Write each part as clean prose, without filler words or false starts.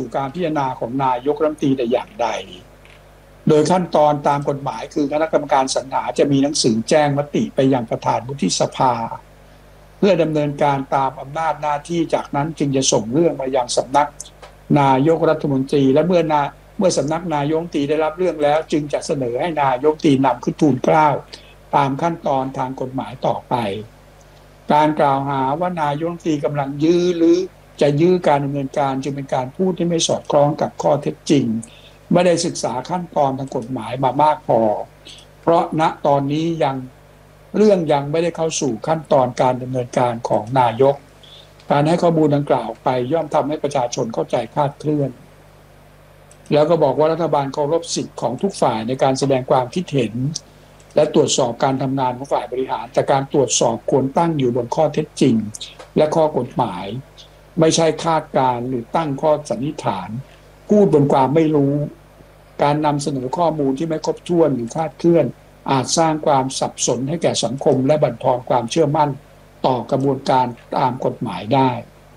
การพิจารณาของนายกรัฐมนตรีแต่อย่างใดโดยขั้นตอนตามกฎหมายคือคณะกรรมการสรรหาจะมีหนังสือแจ้งมติไปยังประธานวุฒิสภาเพื่อดำเนินการตามอำนาจหน้าที่จากนั้นจึงจะส่งเรื่องมายังสำนักนายกรัฐมนตรีและเมื่อสำนักนายกรัฐมนตรีได้รับเรื่องแล้วจึงจะเสนอให้นายกรัฐมนตรีนำขึ้นทูลเกล้าตามขั้นตอนทางกฎหมายต่อไปการกล่าวหาว่านายกรัฐมนตรีกำลังยื้อหรือจะยื้อการดำเนินการจึงเป็นการพูดที่ไม่สอดคล้องกับข้อเท็จจริงไม่ได้ศึกษาขั้นตอนทางกฎหมายมามากพอเพราะณตอนนี้เรื่องยังไม่ได้เข้าสู่ขั้นตอนการดำเนินการของนายกการให้ข้อมูลดังกล่าวไปย่อมทำให้ประชาชนเข้าใจคลาดเคลื่อนแล้วก็บอกว่ารัฐบาลเคารพสิทธิ์ของทุกฝ่ายในการแสดงความคิดเห็นและตรวจสอบการทำงานของฝ่ายบริหารแต่การตรวจสอบควรตั้งอยู่บนข้อเท็จจริงและข้อกฎหมายไม่ใช่คาดการณ์หรือตั้งข้อสันนิษฐานพูดบนความไม่รู้การนำเสนอข้อมูลที่ไม่ครบถ้วนหรือคลาดเคลื่อนอาจสร้างความสับสนให้แก่สังคมและบั่นทอนความเชื่อมั่นต่อกระบวนการตามกฎหมายได้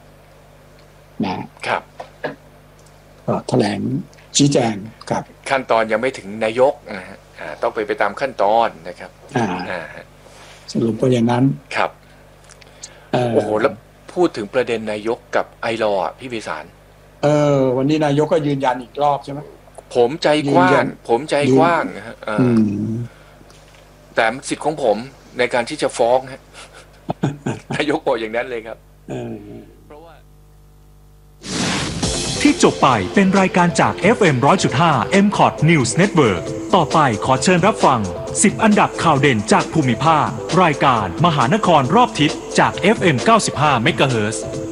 นะครับแถลงชี้แจงครับขั้นตอนยังไม่ถึงนายกนะฮะต้องไปตามขั้นตอนนะครับสรุปว่าอย่างนั้นครับโอ้โหแล้วพูดถึงประเด็นนายกกับไอรอพี่พิสารวันนี้นายกก็ยืนยันอีกรอบใช่ไหมผมใจกว้างนะฮะแต่สิทธิ์ของผมในการที่จะฟ้องฮะนายกบอกอย่างนั้นเลยครับเพราะว่าที่จบไปเป็นรายการจาก FM 100.5 MCOT News Network ต่อไปขอเชิญรับฟัง10อันดับข่าวเด่นจากภูมิภาครายการมหานครรอบทิศจาก FM 95 MHz